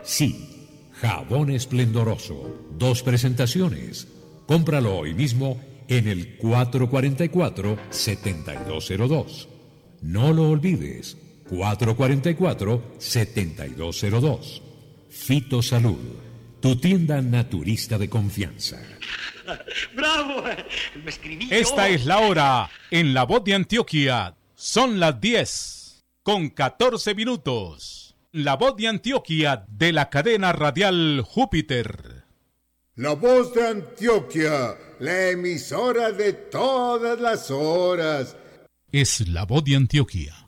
Sí, jabón esplendoroso. 2 presentaciones. Cómpralo hoy mismo en el 444-7202. No lo olvides, 444-7202. Fito Salud, tu tienda naturista de confianza. ¡Bravo! Lo escribí yo. Esta es la hora en La Voz de Antioquia. Son las 10:14. La Voz de Antioquia de la cadena radial Júpiter. La Voz de Antioquia, la emisora de todas las horas. Es La Voz de Antioquia.